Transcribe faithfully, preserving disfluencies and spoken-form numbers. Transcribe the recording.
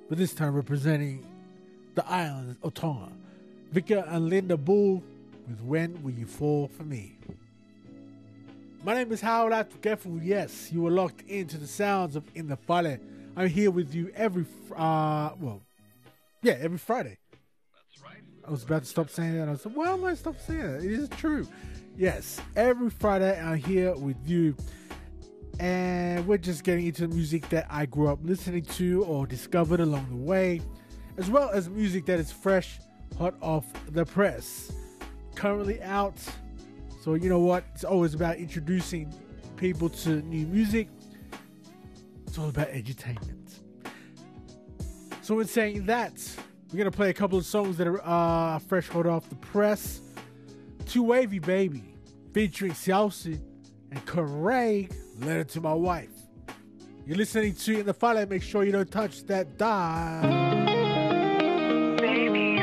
but this time representing the islands of Tonga. Vika and Linda Bull with When Will You Fall For Me. My name is Howard Atukefu. Yes, you are locked into the sounds of In the Fale. I'm here with you every, uh, well, yeah, every Friday. That's right. I was about to stop saying that. I was like, why am I stop saying that? It is true. Yes, every Friday I'm here with you. And we're just getting into music that I grew up listening to or discovered along the way, as well as music that is fresh, hot off the press, currently out. So you know what? It's always about introducing people to new music. It's all about edutainment. So in saying that, we're going to play a couple of songs that are uh, fresh, hot off the press. Too Wavy Baby, featuring Xiaoxi and Craig, Letter to My Wife. You're listening to In the Fale. Make sure you don't touch that dial. Baby.